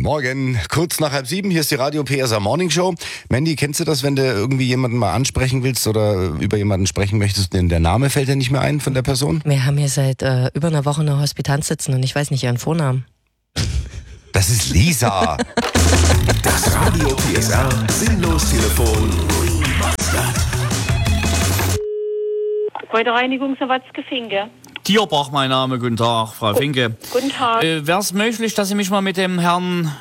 Guten Morgen, kurz nach 6:30, hier ist die Radio PSR Morning Show. Mandy, kennst du das, wenn du irgendwie jemanden mal ansprechen willst oder über jemanden sprechen möchtest, denn der Name fällt dir nicht mehr ein von der Person? Wir haben hier seit über einer Woche eine Hospitanz sitzen und ich weiß nicht ihren Vornamen. Das ist Lisa. Das Radio PSR Sinnlos-Telefon. Gebäudereinigung Sawatzke-Finke. Tierbach, mein Name. Guten Tag, Frau Finke. Guten Tag. Wäre es möglich, dass Sie mich mal mit dem Herrn...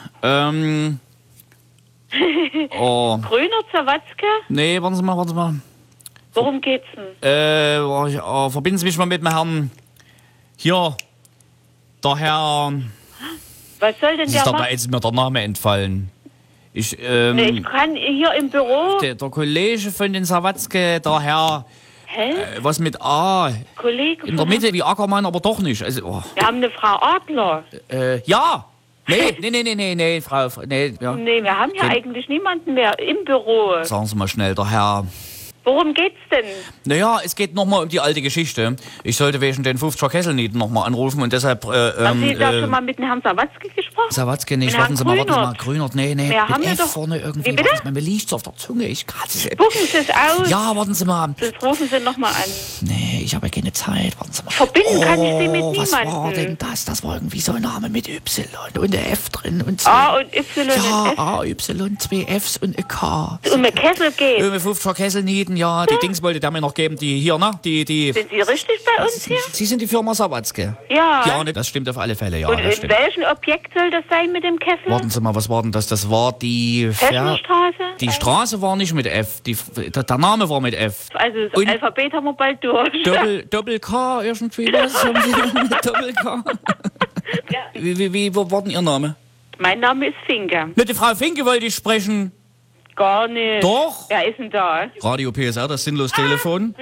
Grüner Sawatzke? Nee, warten Sie mal. Worum geht's denn? Verbinden Sie mich mal mit dem Herrn... Hier, der Herr... Was soll denn der Da machen? ist mir der Name entfallen. Ich kann hier im Büro... der Kollege von den Sawatzke, der Herr... Hä? Was mit A? Kollege In der Mitte wie Ackermann, aber doch nicht. Also, Wir haben eine Frau Adler. ja! Nee, Frau... Nee, ja. Nee, wir haben ja eigentlich niemanden mehr im Büro. Sagen Sie mal schnell, der Herr... Worum geht's denn? Naja, es geht nochmal um die alte Geschichte. Ich sollte wegen den 50er Kesselnieten nochmal anrufen und deshalb... Haben Sie da schon mal mit dem Herrn Sawatzke gesprochen? Sawatzke nicht, Mit warten Sie mal, Herrn Grünert, nee, Wir haben mit ja F doch- vorne irgendwie, Wie bitte? warten Sie mal, mir liegt's auf der Zunge, ich kann es... Spucken Sie es aus. Ja, warten Sie mal, Das rufen Sie nochmal an. nee, ich habe ja keine Zeit, warten Sie mal. Verbinden kann ich Sie mit Was war niemandem. denn das? Das war irgendwie so ein Name mit Y und der F drin und A und Y ja, und F. A, Y, 2 Fs und ein K. Um den Kessel geht. Mit 50er Kesselnieten, ja, die Dings wollte der mir noch geben, die hier, ne? Die... Sind Sie richtig bei uns hier? Sie sind die Firma Sawatzke? Ja. Ja, ne, das stimmt auf alle Fälle, ja. Und das in stimmt. welchem Objekt soll das sein mit dem Kessel? Warten Sie mal, was war denn das? Das war die... Fessenstraße? Die Straße war nicht mit F, der Name war mit F. Also das Und- Alphabet haben wir bald durch. Doppel K irgendwie was? Haben Sie mit Doppel K? Ja. Wo war denn Ihr Name? Mein Name ist Finke. Mit der Frau Finke wollte ich sprechen. Gar nicht. Doch? Wer ist denn da? Radio PSR, das Sinnlos-Telefon.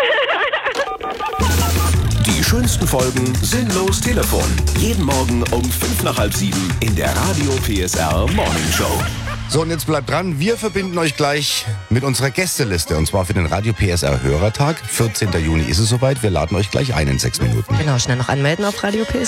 Die schönsten Folgen Sinnlos-Telefon. Jeden Morgen um 6:55 in der Radio PSR Morning Show. So, und jetzt bleibt dran, wir verbinden euch gleich mit unserer Gästeliste und zwar für den Radio PSR Hörertag. 14. Juni ist es soweit, wir laden euch gleich ein in 6 Minuten. Genau, schnell noch anmelden auf Radio PS.